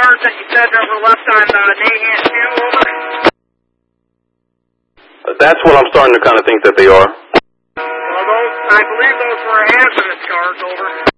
cars that you said that were left on Nahan 2, over? That's what I'm starting to kind of think that they are. Well, I believe those were hazardous cars, over.